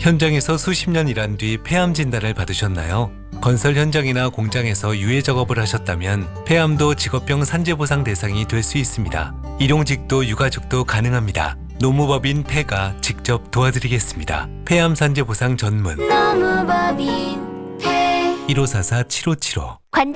현장에서 수십 년 일한 뒤 폐암 진단을 받으셨나요? 건설 현장이나 공장에서 유해 작업을 하셨다면 폐암도 직업병 산재보상 대상이 될 수 있습니다. 일용직도 유가족도 가능합니다. 노무법인 폐가 직접 도와드리겠습니다. 폐암 산재보상 전문 노무법인 폐 1544-7575